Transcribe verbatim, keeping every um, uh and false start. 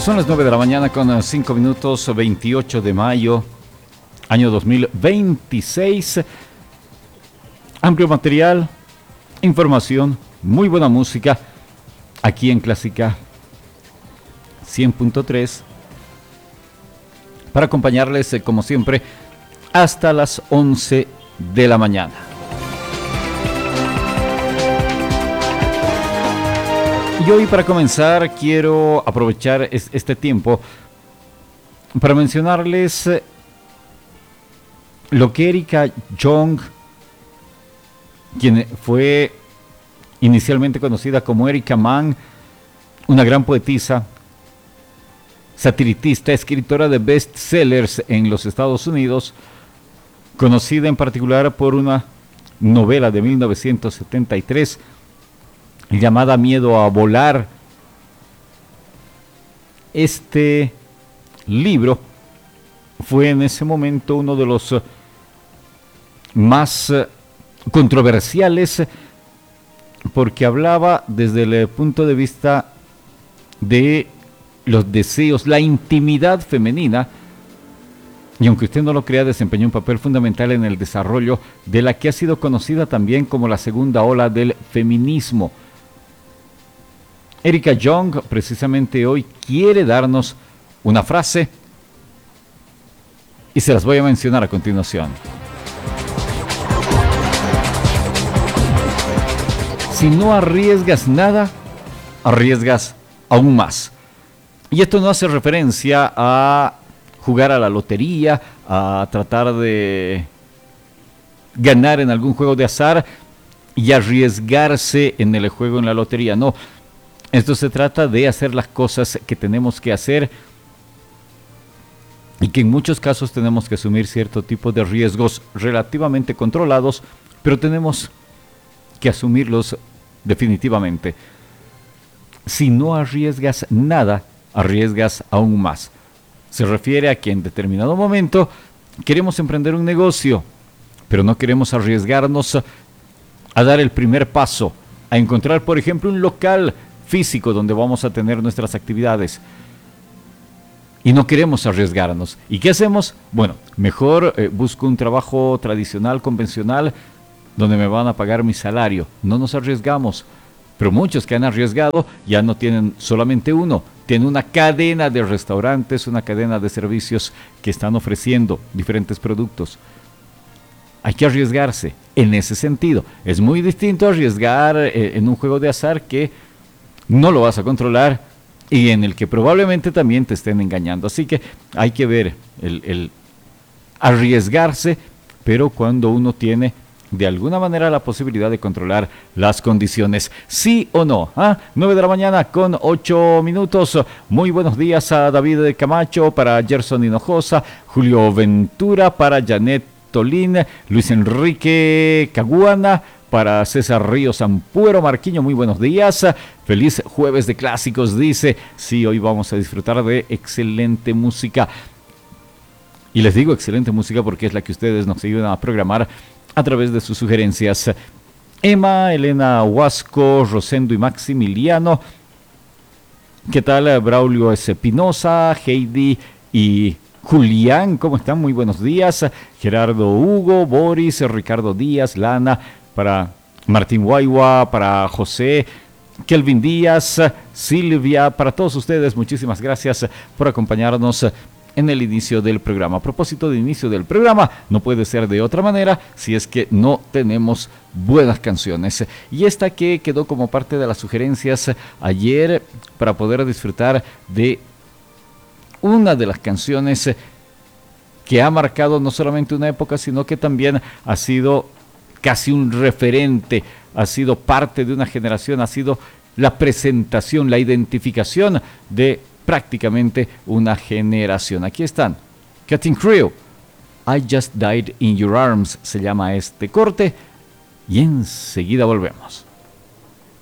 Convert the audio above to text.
Son las nueve de la mañana con cinco minutos, veintiocho de mayo, año dos mil veintiséis. Amplio material, información, muy buena música, aquí en Clásica cien punto tres, para acompañarles, eh, como siempre, hasta las once de la mañana. Y hoy, para comenzar, quiero aprovechar es, este tiempo para mencionarles eh, lo que Erika Jong, quien fue inicialmente conocida como Erika Mann, una gran poetisa, satiritista, escritora de bestsellers en los Estados Unidos, conocida en particular por una novela de mil novecientos setenta y tres llamada Miedo a volar. Este libro fue en ese momento uno de los uh, más uh, controversiales, porque hablaba desde el punto de vista de los deseos, la intimidad femenina, y aunque usted no lo crea, desempeñó un papel fundamental en el desarrollo de la que ha sido conocida también como la segunda ola del feminismo. Erika Jong precisamente hoy quiere darnos una frase y se las voy a mencionar a continuación. Si no arriesgas nada, arriesgas aún más. Y esto no hace referencia a jugar a la lotería, a tratar de ganar en algún juego de azar y arriesgarse en el juego en la lotería. No, esto se trata de hacer las cosas que tenemos que hacer y que en muchos casos tenemos que asumir cierto tipo de riesgos relativamente controlados, pero tenemos que asumirlos definitivamente. Si no arriesgas nada, arriesgas aún más. Se refiere a que en determinado momento queremos emprender un negocio, pero no queremos arriesgarnos a dar el primer paso, a encontrar, por ejemplo, un local físico donde vamos a tener nuestras actividades. Y no queremos arriesgarnos. ¿Y qué hacemos? Bueno, mejor eh, busco un trabajo tradicional, convencional, donde me van a pagar mi salario. No nos arriesgamos. Pero muchos que han arriesgado ya no tienen solamente uno, tienen una cadena de restaurantes, una cadena de servicios que están ofreciendo diferentes productos. Hay que arriesgarse en ese sentido. Es muy distinto arriesgar eh, en un juego de azar que no lo vas a controlar y en el que probablemente también te estén engañando. Así que hay que ver el, el arriesgarse, pero cuando uno tiene de alguna manera la posibilidad de controlar las condiciones, sí o no. ¿Ah? nueve de la mañana con ocho minutos. Muy buenos días a David de Camacho, para Gerson Hinojosa, Julio Ventura, para Janet Tolín, Luis Enrique Caguana, para César Ríos Ampuero, Marquiño, muy buenos días. Feliz jueves de clásicos, dice. Sí, hoy vamos a disfrutar de excelente música. Y les digo excelente música porque es la que ustedes nos ayudan a programar a través de sus sugerencias. Emma, Elena Huasco, Rosendo y Maximiliano. ¿Qué tal? Braulio Espinosa, Heidi y Julián, ¿cómo están? Muy buenos días. Gerardo Hugo, Boris, Ricardo Díaz, Lana, para Martín Guayua, para José, Kelvin Díaz, Silvia, para todos ustedes, muchísimas gracias por acompañarnos en el inicio del programa. A propósito de inicio del programa, no puede ser de otra manera si es que no tenemos buenas canciones. Y esta que quedó como parte de las sugerencias ayer para poder disfrutar de una de las canciones que ha marcado no solamente una época, sino que también ha sido casi un referente, ha sido parte de una generación, ha sido la presentación, la identificación de prácticamente una generación. Aquí están, Cutting Crew, I Just Died in Your Arms, se llama este corte, y enseguida volvemos.